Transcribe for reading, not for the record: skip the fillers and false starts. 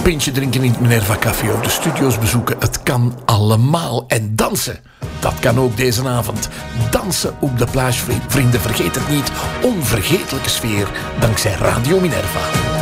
pintje drinken in het Minerva Café of de studio's bezoeken. Het kan allemaal. En dansen, dat kan ook deze avond. Dansen op de plage, vrienden. Vergeet het niet. Onvergetelijke sfeer dankzij Radio Minerva.